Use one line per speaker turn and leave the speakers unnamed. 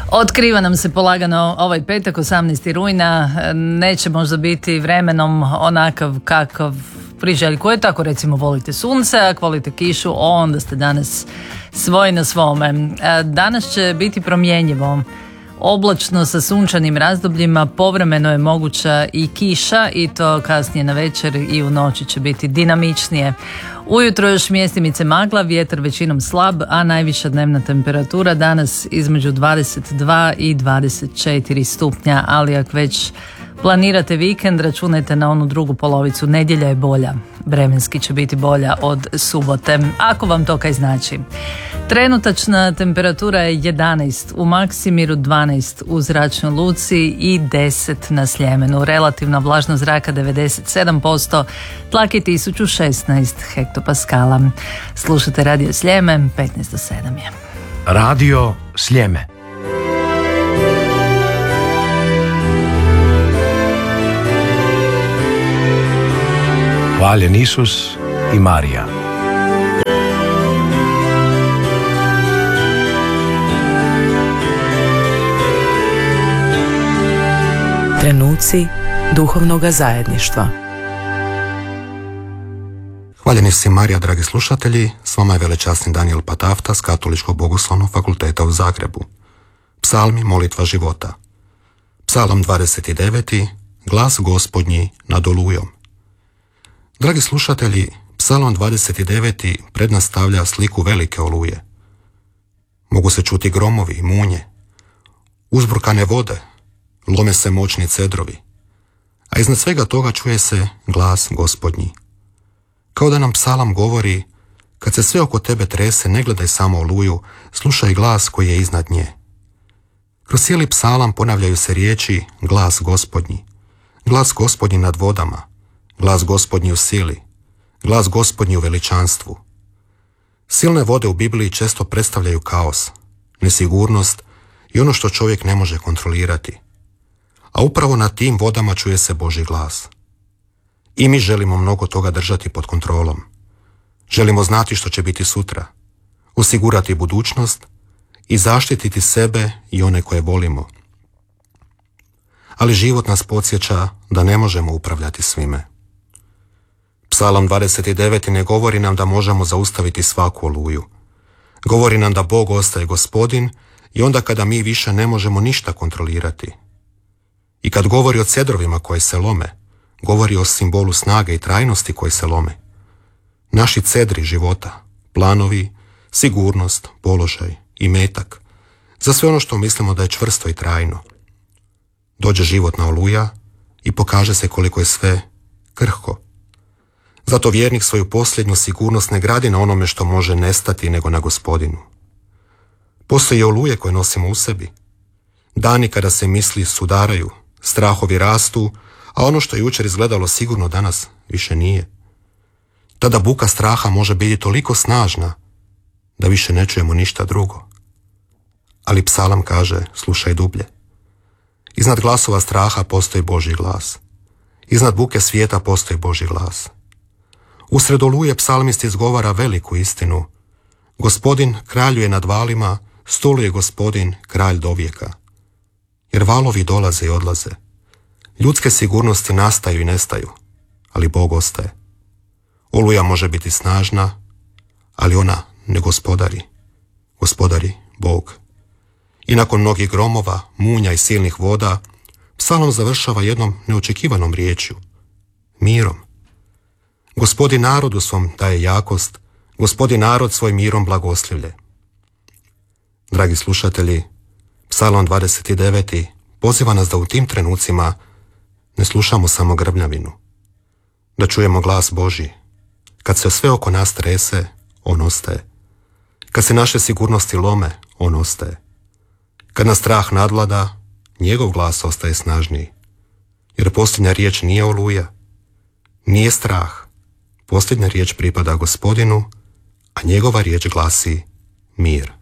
Otkriva nam se polagano ovaj petak, 18. rujna. Neće možda biti vremenom onakav kakav priželjkuje, tako recimo volite sunce, ako volite kišu, onda ste danas svoj na svome. Danas će biti promjenjivo. Oblačno sa sunčanim razdobljima, povremeno je moguća i kiša i to kasnije na večer i u noći će biti dinamičnije. Ujutro još mjestimice magla, vjetar većinom slab, a najviša dnevna temperatura danas između 22 i 24 stupnja, ali ako već planirate vikend, računajte na onu drugu polovicu. Nedjelja je bolja, vremenski će biti bolja od subote, ako vam to kaj znači. Trenutačna temperatura je 11, u Maksimiru 12, u Zračnoj luci i 10 na Sljemenu. Relativna vlažnost zraka 97%, tlak je 1016 hektopaskala. Slušate Radio Sljeme, 15 do 7 je.
Radio Sljeme. Hvaljen Isus i Marija.
Trenuci duhovnoga zajedništva.
Hvaljeni si Marija, dragi slušatelji, s vama je velečasni Danijel Patafta s Katoličkog bogoslovnog fakulteta u Zagrebu. Psalmi, molitva života. Psalam 29. Glas Gospodnji nad olujom. Dragi slušatelji, Psalam 29. pred nas stavlja sliku velike oluje. Mogu se čuti gromovi i munje, uzburkane vode, lome se moćni cedrovi, a iznad svega toga čuje se glas Gospodnji. Kao da nam psalam govori, kad se sve oko tebe trese, ne gledaj samo oluju, slušaj glas koji je iznad nje. Kroz cijeli psalam ponavljaju se riječi glas Gospodnji nad vodama, glas Gospodnji u sili, glas Gospodnji u veličanstvu. Silne vode u Bibliji često predstavljaju kaos, nesigurnost i ono što čovjek ne može kontrolirati. A upravo na tim vodama čuje se Božji glas. I mi želimo mnogo toga držati pod kontrolom. Želimo znati što će biti sutra, osigurati budućnost i zaštititi sebe i one koje volimo. Ali život nas podsjeća da ne možemo upravljati svime. Psalam 29. ne govori nam da možemo zaustaviti svaku oluju. Govori nam da Bog ostaje gospodin i onda kada mi više ne možemo ništa kontrolirati. I kad govori o cedrovima koji se lome, govori o simbolu snage i trajnosti koji se lome. Naši cedri života, planovi, sigurnost, položaj, imetak, za sve ono što mislimo da je čvrsto i trajno. Dođe životna oluja i pokaže se koliko je sve krhko. Zato vjernik svoju posljednju sigurnost ne gradi na onome što može nestati, nego na Gospodinu. Postoje oluje koje nosimo u sebi. Dani kada se misli sudaraju, strahovi rastu, a ono što je jučer izgledalo sigurno danas više nije. Tada buka straha može biti toliko snažna da više ne čujemo ništa drugo. Ali psalam kaže, slušaj dublje. Iznad glasova straha postoji Božji glas. Iznad buke svijeta postoji Božji glas. Usred oluje psalmist izgovara veliku istinu. Gospodin kraljuje nad valima, stoluje Gospodin kralj dovijeka. Jer valovi dolaze i odlaze. Ljudske sigurnosti nastaju i nestaju, ali Bog ostaje. Oluja može biti snažna, ali ona ne gospodari. Gospodari Bog. I nakon mnogih gromova, munja i silnih voda, psalam završava jednom neočekivanom riječju. Mirom. Gospodin narodu svom daje jakost, Gospodin narod svoj mirom blagoslivlje. Dragi slušatelji, Psalam 29. poziva nas da u tim trenucima ne slušamo samo grbljavinu, da čujemo glas Božji. Kad se sve oko nas trese, on ostaje. Kad se naše sigurnosti lome, on ostaje. Kad nas strah nadvlada, njegov glas ostaje snažniji. Jer posljednja riječ nije oluja, nije strah. Posljednja riječ pripada Gospodinu, a njegova riječ glasi mir.